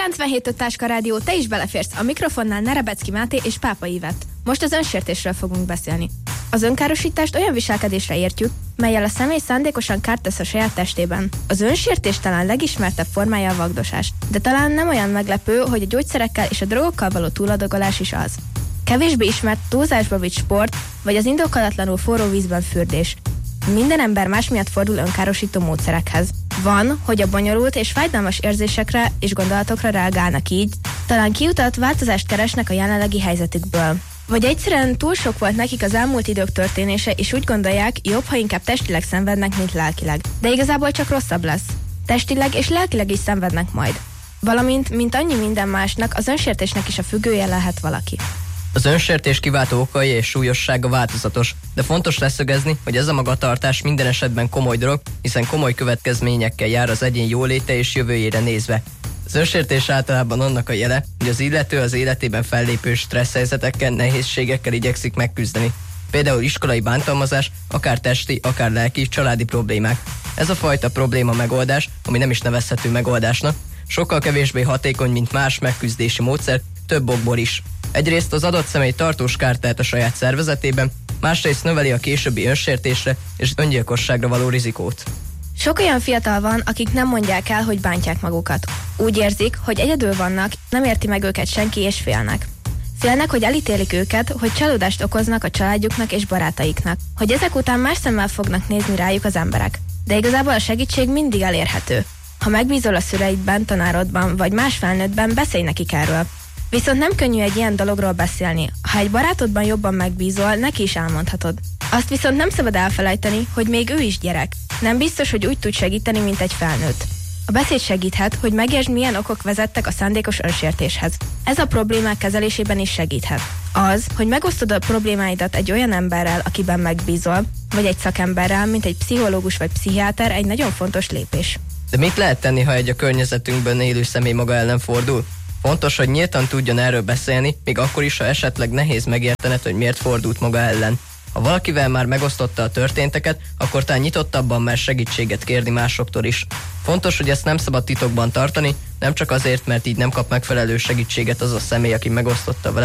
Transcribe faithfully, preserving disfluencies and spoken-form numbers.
kilencvenhét öt Táska Rádió, te is beleférsz. A mikrofonnál Nerebecki Máté és Pápa Ivett. Most az önsértésről fogunk beszélni. Az önkárosítást olyan viselkedésre értjük, mellyel a személy szándékosan kárt tesz a saját testében. Az önsértés talán legismertebb formája a vagdosás, de talán nem olyan meglepő, hogy a gyógyszerekkel és a drogokkal való túladagolás is az. Kevésbé ismert túlzásba vitt sport, vagy az indokolatlanul forró vízben fürdés. Minden ember más miatt fordul önkárosító módszerekhez. Van, hogy a bonyolult és fájdalmas érzésekre és gondolatokra reagálnak így, talán kiutat változást keresnek a jelenlegi helyzetükből. Vagy egyszerűen túl sok volt nekik az elmúlt idők történése, és úgy gondolják, jobb, ha inkább testileg szenvednek, mint lelkileg. De igazából csak rosszabb lesz. Testileg és lelkileg is szenvednek majd. Valamint, mint annyi minden másnak, az önsértésnek is a függője lehet valaki. Az önsértés kiváltó okai és súlyossága változatos, de fontos leszögezni, hogy ez a magatartás minden esetben komoly dolog, hiszen komoly következményekkel jár az egyén jóléte és jövőjére nézve. Az önsértés általában annak a jele, hogy az illető az életében fellépő stressz helyzetekkel, nehézségekkel igyekszik megküzdeni. Például iskolai bántalmazás, akár testi, akár lelki, családi problémák. Ez a fajta probléma megoldás, ami nem is nevezhető megoldásnak, sokkal kevésbé hatékony, mint más megküzdési módszer, több okból is. Egyrészt az adott személy tartós kárt tehet a saját szervezetében, másrészt növeli a későbbi önsértésre és öngyilkosságra való rizikót. Sok olyan fiatal van, akik nem mondják el, hogy bántják magukat. Úgy érzik, hogy egyedül vannak, nem érti meg őket senki és félnek. Félnek, hogy elítélik őket, hogy csalódást okoznak a családjuknak és barátaiknak, hogy ezek után más szemmel fognak nézni rájuk az emberek. De igazából a segítség mindig elérhető. Ha megbízol a szüleidben, tanárodban vagy más felnőttben, beszélj nekik erről. Viszont nem könnyű egy ilyen dologról beszélni. Ha egy barátodban jobban megbízol, neki is elmondhatod. Azt viszont nem szabad elfelejteni, hogy még ő is gyerek. Nem biztos, hogy úgy tud segíteni, mint egy felnőtt. A beszéd segíthet, hogy megértsd, milyen okok vezettek a szándékos önsértéshez. Ez a problémák kezelésében is segíthet. Az, hogy megosztod a problémáidat egy olyan emberrel, akiben megbízol, vagy egy szakemberrel, mint egy pszichológus vagy pszichiáter, egy nagyon fontos lépés. De mit lehet tenni, ha egy a környezetünkben élő személy maga ellen fordul? Fontos, hogy nyíltan tudjon erről beszélni, még akkor is, ha esetleg nehéz megértened, hogy miért fordult maga ellen. Ha valakivel már megosztotta a történteket, akkor talán nyitottabban mer segítséget kérni másoktól is. Fontos, hogy ezt nem szabad titokban tartani, nem csak azért, mert így nem kap megfelelő segítséget az a személy, aki megosztotta vele,